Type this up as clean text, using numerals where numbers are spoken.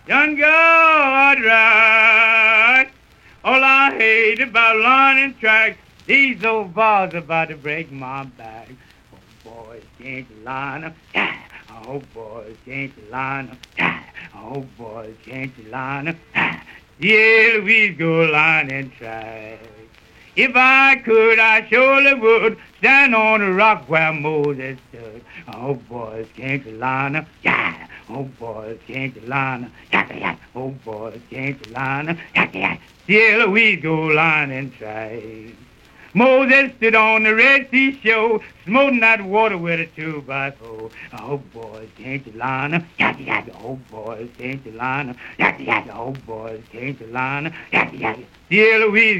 Young girl, I'd ride. All I hate about learning track, these old bars about to break my back. Oh, boys, change the line up. Yeah. Oh, boys, change the line up. Yeah. Oh, boys, change the line up. Yeah, Louise, go line and track. If I could, I surely would stand on the rock where Moses stood. Oh, boys, can't you line up? Yeah. Oh, boys, can't you line up? Yeah, yeah. Oh, boys, can't you line up? Yeah, yeah. Still we go line and try. Moses stood on the Red Sea shore, smoting that water with a 2x4. Oh, boys, can't you line up? Yeah, yeah. Oh, boys, can't you line up? Yeah, yeah. Oh, boys, can't you line up? Yeah, yeah. Still we